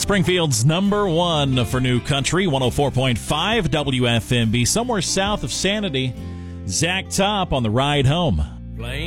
Springfield's number one for new country, 104.5 WFMB, somewhere south of Sanity. Zach Top on the ride home.